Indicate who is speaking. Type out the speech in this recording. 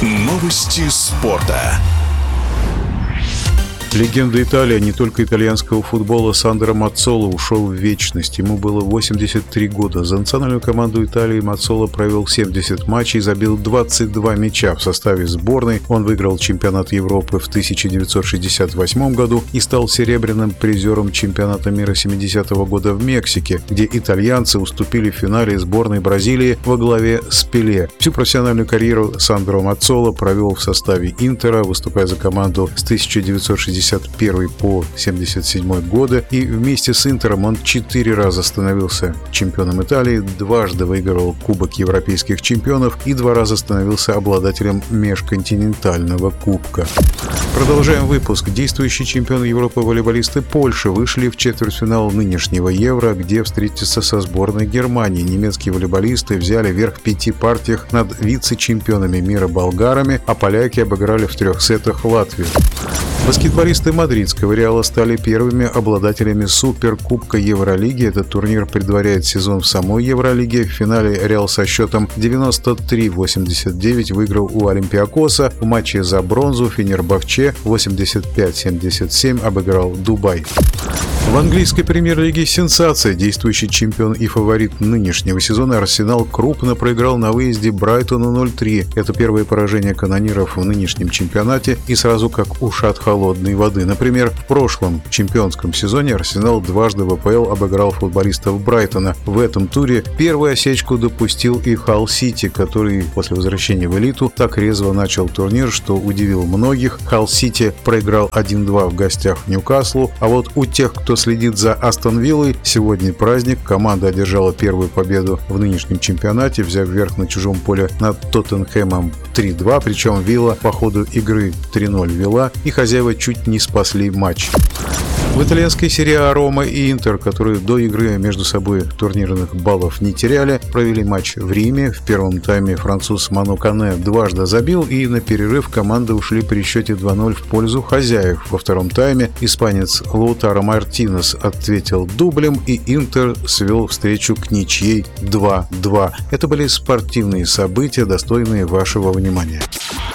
Speaker 1: Новости спорта.
Speaker 2: Легенда Италии, не только итальянского футбола, Сандро Маццола ушел в вечность. Ему было 83 года. За национальную команду Италии Маццола провел 70 матчей и забил 22 мяча. В составе сборной он выиграл чемпионат Европы в 1968 году и стал серебряным призером чемпионата мира 70-го года в Мексике, где итальянцы уступили в финале сборной Бразилии во главе с Пеле. Всю профессиональную карьеру Сандро Маццола провел в составе Интера, выступая за команду с 1961 по 1977 годы, и вместе с Интером он 4 раза становился чемпионом Италии, дважды выигрывал Кубок Европейских чемпионов и 2 раза становился обладателем межконтинентального кубка. Продолжаем выпуск. Действующие чемпионы Европы волейболисты Польши вышли в четвертьфинал нынешнего Евро, где встретятся со сборной Германии. Немецкие волейболисты взяли верх в 5 партиях над вице-чемпионами мира болгарами, а поляки обыграли в 3 сетах Латвию. Баскетболисты мадридского Реала стали первыми обладателями Суперкубка Евролиги. Этот турнир предваряет сезон в самой Евролиге. В финале Реал со счетом 93-89 выиграл у Олимпиакоса. В матче за бронзу Фенербахче 85-77 обыграл Дубай. В английской премьер-лиге сенсация. Действующий чемпион и фаворит нынешнего сезона Арсенал крупно проиграл на выезде Брайтону 0-3. Это первое поражение канониров в нынешнем чемпионате и сразу как ушат холодной воды. Например, в прошлом чемпионском сезоне Арсенал дважды в АПЛ обыграл футболистов Брайтона. В этом туре первую осечку допустил и Халл Сити, который после возвращения в элиту так резво начал турнир, что удивил многих. Халл Сити проиграл 1-2 в гостях Ньюкаслу, а вот у тех, кто следит за Астон Виллой, сегодня праздник. Команда одержала первую победу в нынешнем чемпионате, взяв верх на чужом поле над Тоттенхэмом 3-2, причем Вилла по ходу игры 3-0 вела, и хозяева чуть не спасли матч. В итальянской серии А Рома и Интер, которые до игры между собой турнирных баллов не теряли, провели матч в Риме. В первом тайме француз Ману Кане дважды забил, и на перерыв команды ушли при счете 2-0 в пользу хозяев. Во втором тайме испанец Лаутаро Мартинес ответил дублем, и Интер свел встречу к ничьей 2-2. Это были спортивные события, достойные вашего внимания.